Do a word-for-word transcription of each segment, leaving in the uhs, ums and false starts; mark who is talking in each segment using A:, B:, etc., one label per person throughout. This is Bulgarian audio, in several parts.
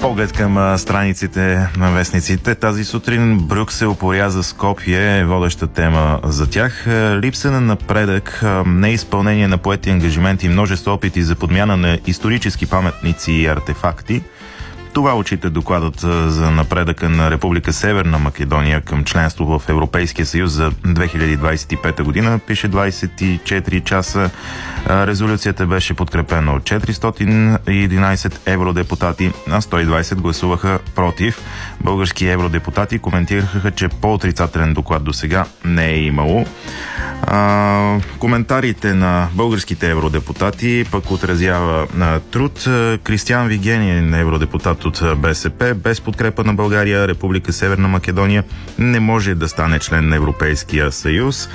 A: Поглед към страниците на вестниците. Тази сутрин Брюксел поряза Скопие, е водеща тема за тях. Липса на напредък, неизпълнение на поети ангажименти и множество опити за подмяна на исторически паметници и артефакти. Това отчита докладът за напредъка на Република Северна Македония към членство в Европейския съюз за две хиляди двадесет и пета година. Пише двадесет и четири часа. Резолюцията беше подкрепена от четиристотин и единадесет евродепутати, а сто и двадесет гласуваха против. Български евродепутати коментираха, че по-отрицателен доклад до сега не е имало. А, коментарите на българските евродепутати пък отразява на труд. Кристиан Вигенин, евродепутат от БСП, без подкрепа на България, Република Северна Македония не може да стане член на Европейския съюз.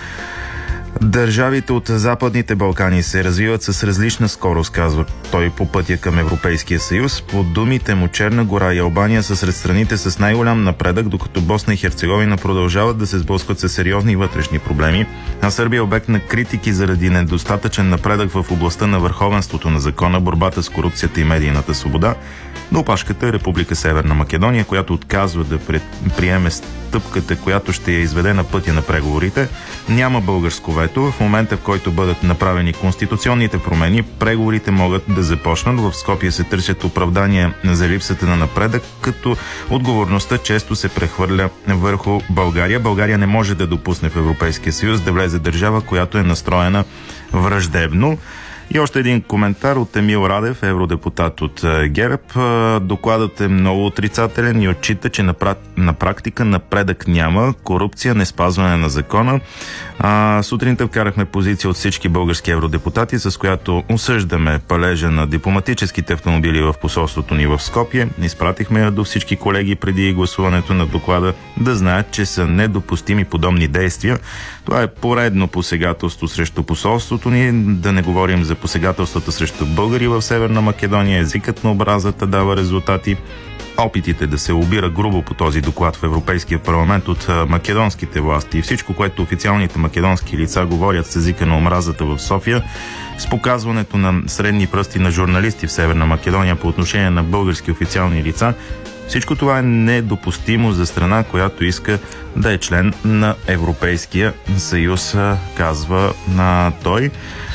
A: Държавите от Западните Балкани се развиват с различна скорост, казва той, по пътя към Европейския съюз. По думите му, Черна гора и Албания са сред страните с най-голям напредък, докато Босна и Херцеговина продължават да се сблъскват с сериозни вътрешни проблеми, а Сърбия е обект на критики заради недостатъчен напредък в областта на върховенството на закона, борбата с корупцията и медийната свобода. На опашката е Република Северна Македония, която отказва да приеме стъпката, която ще я изведе на пътя на преговорите. Няма българско вето. В момента, в който бъдат направени конституционните промени, преговорите могат да започнат. В Скопие се търсят оправдания за липсата на напредък, като отговорността често се прехвърля върху България. България не може да допусне в Европейския съюз да влезе държава, която е настроена враждебно. И още един коментар от Емил Радев, евродепутат от ГЕРБ. Докладът е много отрицателен и отчита, че на, пра... на практика напредък няма, корупция, неспазване на закона. А, сутринта вкарахме позиция от всички български евродепутати, с която осъждаме палежа на дипломатическите автомобили в посолството ни в Скопие. Изпратихме я до всички колеги преди гласуването на доклада да знаят, че са недопустими подобни действия. Това е поредно посегателство срещу посолството ни, да не говорим за посегателствата срещу българи в Северна Македония. Езикът на омразата дава резултати. Опитите да се обира грубо по този доклад в Европейския парламент от македонските власти и всичко, което официалните македонски лица говорят с езика на омразата в София, с показването на средни пръсти на журналисти в Северна Македония по отношение на български официални лица, всичко това е недопустимо за страна, която иска да е член на Европейския съюз, казва на той.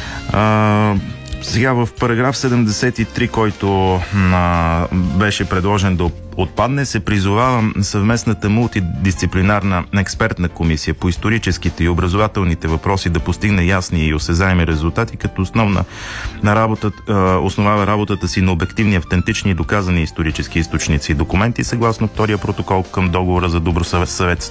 A: А, сега в параграф седемдесет и три, който а, беше предложен да отпадне, се призовава съвместната мултидисциплинарна експертна комисия по историческите и образователните въпроси да постигне ясни и осезаеми резултати, като основна на работата, основава работата си на обективни, автентични и доказани исторически източници и документи, съгласно втория протокол към договора за добросъседство